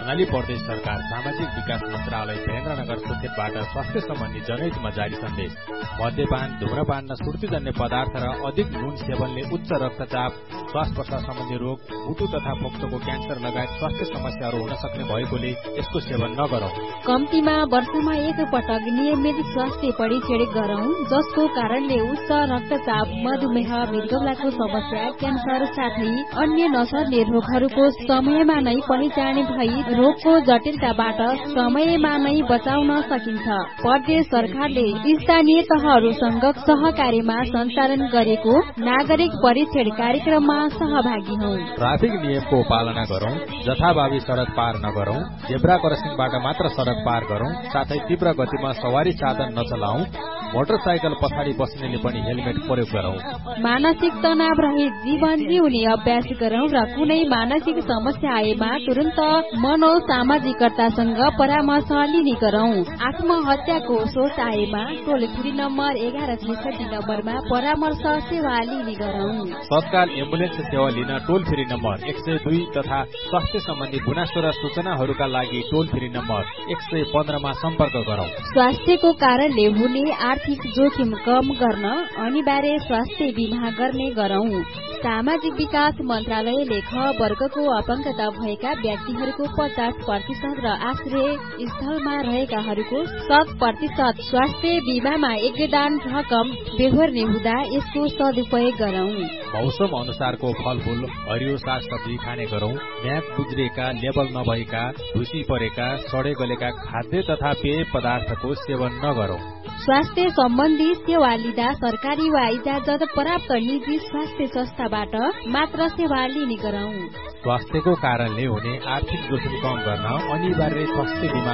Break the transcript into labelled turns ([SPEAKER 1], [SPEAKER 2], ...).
[SPEAKER 1] कर्णाली प्रदेश सरकार सामाजिक विकास मन्त्रालय भेन्द्रनगर सुर्खेतबाट स्वास्थ्य सम्बन्धी जनहितमा जारी सन्देश। मद्यपान, धूम्रपान र सुर्तीजन्य पदार्थ र अधिक नुन सेवनले उच्च रक्तचाप, श्वास प्रश्वास सम्बन्धी रोग, मुटु तथा फोक्सोको क्यान्सर लगायत स्वास्थ्य समस्याहरू हुन सक्ने भएकोले यसको सेवन नगरौं।
[SPEAKER 2] कम्तीमा वर्षमा एक पटक नियमित स्वास्थ्य परीक्षण गरौं, जसको कारणले उच्च रक्तचाप, मधुमेह, मृगौलाको समस्या, क्यान्सर साथै अन्य नसर्ने रोगहरूको समयमा नै पहिचान भई रोगको जटिलताबाट समयमा नै बचाउन सकिन्छ। प्रदेश सरकारले स्थानीय तहहरूसँग सहकारीमा सञ्चालन गरेको नागरिक परीक्षण कार्यक्रममा सहभागी हौं।
[SPEAKER 1] ट्राफिक नियमको पालना गरौं, जथाभावी सडक पार नगरौं, जेब्रा क्रसिङबाट मात्र सडक पार गरौं, साथै तीव्र गतिमा सवारी साधन नचलाऊ, मोटरसाइकल पछाडि बस्नेले पनि हेलमेट प्रयोग गरौं।
[SPEAKER 2] मानसिक तनाव रहित जीवन जिउने अभ्यास गरौं र कुनै मानसिक समस्या आएमा तुरन्त मनोसामाजिकतासँग परामर्श लिने गरौं। आत्महत्याको सोच आएमा टोल फ्री नम्बर 1166 नम्बरमा परामर्श सेवा लिने गरौं।
[SPEAKER 1] तत्काल एम्बुलेन्स सेवा लिन टोल फ्री नम्बर 102 तथा स्वास्थ्य सम्बन्धी गुनासो र सूचनाहरूका लागि टोल फ्री नम्बर 115 मा सम्पर्क गरौं।
[SPEAKER 2] स्वास्थ्यको कारणले हुने आर्थिक जोखिम कम गर्न अनिवार्य स्वास्थ्य बीमा गर्ने गरौं। सामाजिक विकास मन्त्रालयले ख वर्गको अपङ्गता भएका व्यक्तिहरूको 50% र आश्रय स्थलमा रहेकाहरूको 100% स्वास्थ्य बीमामा योगदान रकम बेहोर्ने हुँदा यसको सदुपयोग गरौं।
[SPEAKER 1] मौसम अनुसारको फलफूल, हरियो सागसब्जी खाने गरौं। म्याद गुज्रिएका, लेबल नभएका, ढुसी परेका, सडे गलेका खाद्य तथा पेय पदार्थको सेवन नगरौं।
[SPEAKER 2] स्वास्थ्य सम्बन्धी सेवा लिँदा सरकारी वा इजाजत प्राप्त निजी स्वास्थ्य संस्थाबाट मात्र सेवा लिने गरौं।
[SPEAKER 1] स्वास्थ्यको कारणले हुने आर्थिक जोखिम कम गर्न अनिवार्य स्वास्थ्य बीमा